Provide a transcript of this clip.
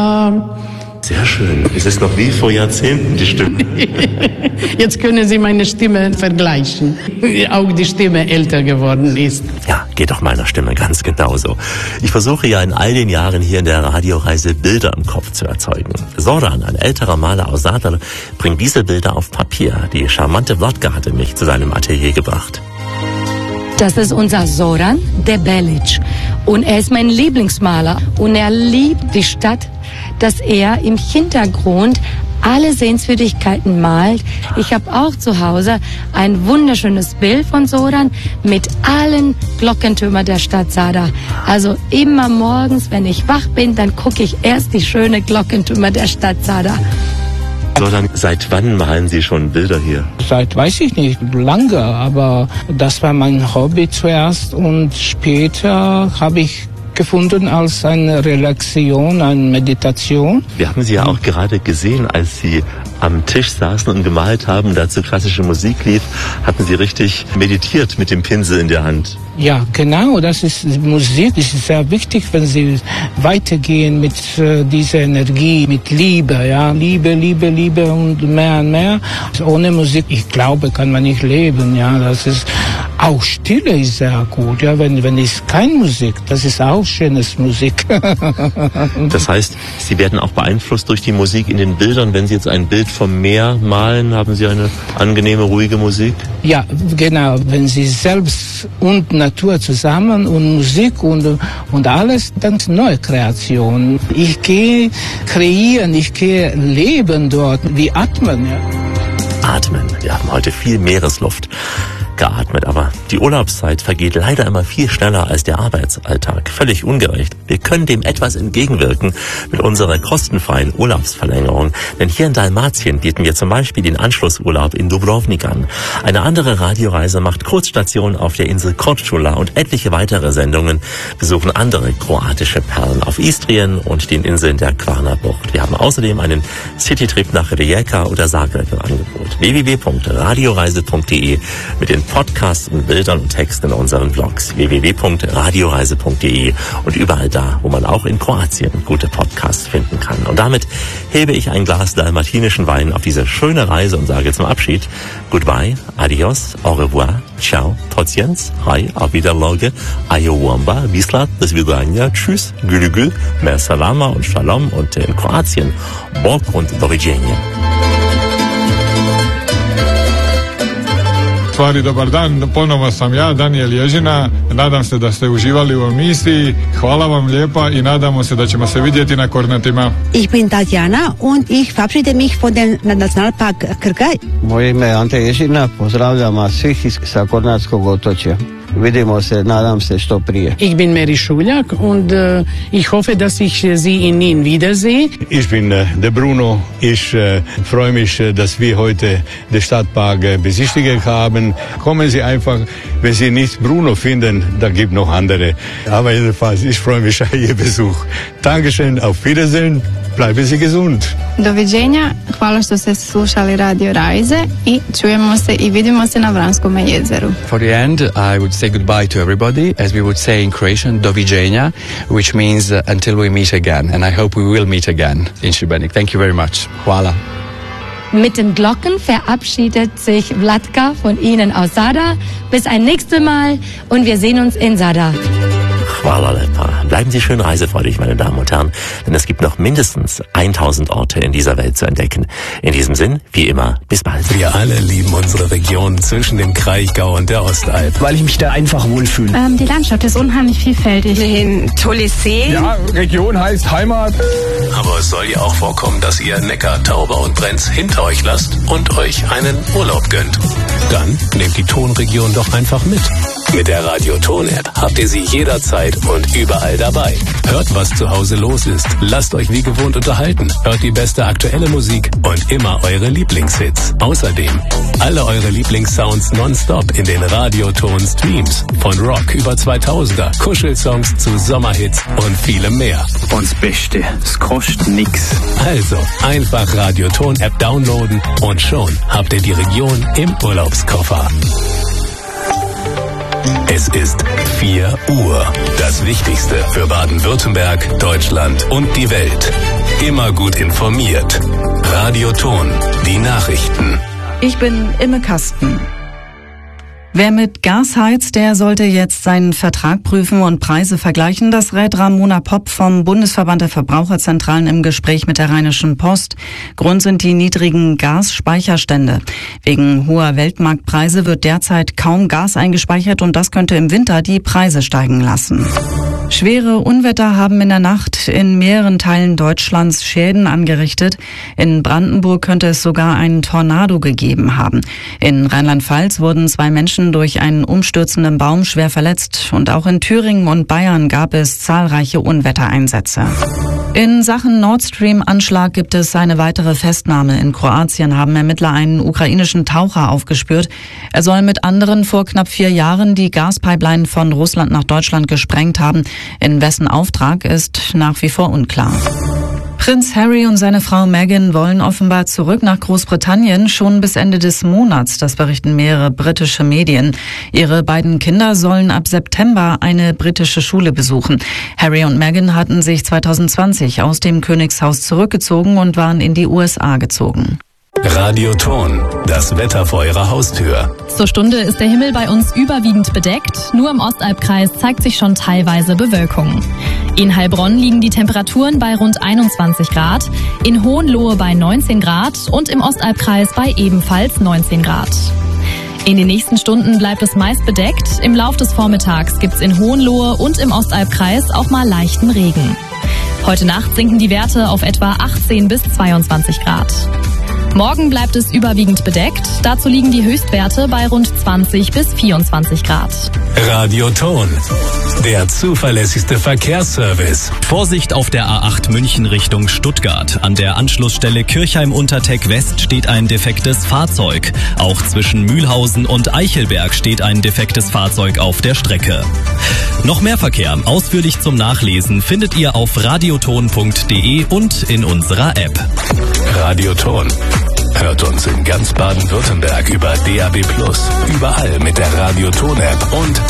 Sehr schön. Es ist noch wie vor Jahrzehnten die Stimme. Jetzt können Sie meine Stimme vergleichen. Auch die Stimme älter geworden ist. Ja, geht doch meiner Stimme ganz genauso. Ich versuche ja in all den Jahren hier in der Radioreise Bilder im Kopf zu erzeugen. Zoran, ein älterer Maler aus Zadar, bringt diese Bilder auf Papier. Die charmante Wodka hatte mich zu seinem Atelier gebracht. Das ist unser Zoran Debelic. Und er ist mein Lieblingsmaler. Und er liebt die Stadt, dass er im Hintergrund alle Sehenswürdigkeiten malt. Ich habe auch zu Hause ein wunderschönes Bild von Zoran mit allen Glockentürmen der Stadt Zadar. Also immer morgens, wenn ich wach bin, dann gucke ich erst die schönen Glockentürme der Stadt Zadar. Zoran, seit wann malen Sie schon Bilder hier? Seit, weiß ich nicht, lange, aber das war mein Hobby zuerst und später habe ich gefunden als eine Relaxation, eine Meditation. Wir haben Sie ja auch gerade gesehen, als Sie am Tisch saßen und gemalt haben, dazu klassische Musik lief, hatten Sie richtig meditiert mit dem Pinsel in der Hand. Ja, genau, das ist Musik, das ist sehr wichtig, wenn Sie weitergehen mit dieser Energie, mit Liebe, ja, Liebe und mehr. Ohne Musik, ich glaube, kann man nicht leben, ja, das ist, auch Stille ist sehr gut, ja, wenn es keine Musik, das ist auch schönes Musik. Das heißt, Sie werden auch beeinflusst durch die Musik in den Bildern, wenn Sie jetzt ein Bild vom Meer malen, haben Sie eine angenehme, ruhige Musik? Ja, genau, wenn Sie selbst und Natur zusammen und Musik und alles, dann neue Kreation. Ich gehe kreieren, ich gehe leben dort, wie atmen. Ja. Atmen, wir haben heute viel Meeresluft geatmet, aber die Urlaubszeit vergeht leider immer viel schneller als der Arbeitsalltag. Völlig ungerecht. Wir können dem etwas entgegenwirken mit unserer kostenfreien Urlaubsverlängerung. Denn hier in Dalmatien bieten wir zum Beispiel den Anschlussurlaub in Dubrovnik an. Eine andere Radioreise macht Kurzstation auf der Insel Korčula und etliche weitere Sendungen besuchen andere kroatische Perlen auf Istrien und den Inseln der Kvarnerbucht. Wir haben außerdem einen Citytrip nach Rijeka oder Zagreb im Angebot. www.radioreise.de mit den Podcasts und Bildern und Texten in unseren Vlogs. www.radioreise.de und überall da, wo man auch in Kroatien gute Podcasts finden kann. Und damit hebe ich ein Glas dalmatinischen Wein auf diese schöne Reise und sage zum Abschied Goodbye, adios, au revoir, ciao, trotjens, hi, auf Wiederlauge, ayowamba, bislat, bis vidania, tschüss, gülü, mer salama und shalom und in Kroatien, bok und doviđenja. Stvari, dobar dan, ponovo sam ja, Daniel Ježina, nadam se da ste uživali u emisiji, hvala vam lijepa i nadamo se da ćemo se vidjeti na Kornatima. Ich bin Tatjana und ich verabschiede mich von dem Nationalpark Krka. Moje ime je Ante Ježina, pozdravljam vas svih sa Kornatskog otočja. Vidimo se, nadam se, što prije. Ich bin Mary Schuljak und ich hoffe, dass ich Sie in Wien wiedersehe. Ich bin der Bruno. Ich freue mich, dass wir heute den Stadtpark besichtigt haben. Kommen Sie einfach, wenn Sie nicht Bruno finden, da gibt noch andere. Aber jedenfalls, ich freue mich auf Ihr Besuch. Dankeschön, auf Wiedersehen. Bleiben Sie gesund. Doviđenja, hvala što ste slušali Radio Reise i čujemo se i vidimo se na Vranskom jezeru. For the end, I would say goodbye to everybody, as we would say in Croatian, doviđenja, which means until we meet again. And I hope we will meet again in Šibenik. Thank you very much. Hvala. Mit den Glocken verabschiedet sich Vlatka von Ihnen aus Zadar. Bis ein nächstes Mal und wir sehen uns in Zadar. Hvala lepa. Bleiben Sie schön reisefreudig, meine Damen und Herren, denn es gibt noch mindestens 1000 Orte in dieser Welt zu entdecken. In diesem Sinn, wie immer, bis bald. Wir alle lieben unsere Region zwischen dem Kraichgau und der Ostalb. Weil ich mich da einfach wohlfühle. Die Landschaft ist unheimlich vielfältig. Ein tolles See. Ja, Region heißt Heimat. Aber es soll ja auch vorkommen, dass ihr Neckar, Tauber und Brenz hinter euch lasst und euch einen Urlaub gönnt. Dann nehmt die Tonregion doch einfach mit. Mit der Radio-Ton-App habt ihr sie jederzeit und überall dabei. Hört, was zu Hause los ist. Lasst euch wie gewohnt unterhalten. Hört die beste aktuelle Musik und immer eure Lieblingshits. Außerdem alle eure Lieblingssounds nonstop in den Radio-Ton-Streams. Von Rock über 2000er, Kuschelsongs zu Sommerhits und vielem mehr. Und das Beste, es kostet nix. Also einfach Radio-Ton-App downloaden und schon habt ihr die Region im Urlaubskoffer. Es ist 4 Uhr. Das Wichtigste für Baden-Württemberg, Deutschland und die Welt. immer gut informiert. Radioton, die Nachrichten. Ich bin Imme Kasten. Wer mit Gas heizt, der sollte jetzt seinen Vertrag prüfen und Preise vergleichen. Das rät Ramona Popp vom Bundesverband der Verbraucherzentralen im Gespräch mit der Rheinischen Post. Grund sind die niedrigen Gasspeicherstände. Wegen hoher Weltmarktpreise wird derzeit kaum Gas eingespeichert und das könnte im Winter die Preise steigen lassen. Schwere Unwetter haben in der Nacht in mehreren Teilen Deutschlands Schäden angerichtet. In Brandenburg könnte es sogar einen Tornado gegeben haben. In Rheinland-Pfalz wurden 2 Menschen durch einen umstürzenden Baum schwer verletzt. Und auch in Thüringen und Bayern gab es zahlreiche Unwettereinsätze. In Sachen Nord Stream-Anschlag gibt es eine weitere Festnahme. In Kroatien haben Ermittler einen ukrainischen Taucher aufgespürt. Er soll mit anderen vor knapp 4 Jahren die Gaspipeline von Russland nach Deutschland gesprengt haben. In wessen Auftrag ist nach wie vor unklar. Prinz Harry und seine Frau Meghan wollen offenbar zurück nach Großbritannien, schon bis Ende des Monats, das berichten mehrere britische Medien. Ihre beiden Kinder sollen ab September eine britische Schule besuchen. Harry und Meghan hatten sich 2020 aus dem Königshaus zurückgezogen und waren in die USA gezogen. Radioton, das Wetter vor Ihrer Haustür. Zur Stunde ist der Himmel bei uns überwiegend bedeckt. Nur im Ostalbkreis zeigt sich schon teilweise Bewölkung. In Heilbronn liegen die Temperaturen bei rund 21 Grad, in Hohenlohe bei 19 Grad und im Ostalbkreis bei ebenfalls 19 Grad. In den nächsten Stunden bleibt es meist bedeckt. Im Lauf des Vormittags gibt's in Hohenlohe und im Ostalbkreis auch mal leichten Regen. Heute Nacht sinken die Werte auf etwa 18 bis 22 Grad. Morgen bleibt es überwiegend bedeckt. Dazu liegen die Höchstwerte bei rund 20 bis 24 Grad. Radioton, der zuverlässigste Verkehrsservice. Vorsicht auf der A8 München Richtung Stuttgart. An der Anschlussstelle Kirchheim-Unterteck West steht ein defektes Fahrzeug. Auch zwischen Mühlhausen und Eichelberg steht ein defektes Fahrzeug auf der Strecke. Noch mehr Verkehr, ausführlich zum Nachlesen, findet ihr auf radioton.de und in unserer App. Radioton. Hört uns in ganz Baden-Württemberg über DAB+, überall mit der Radioton-App und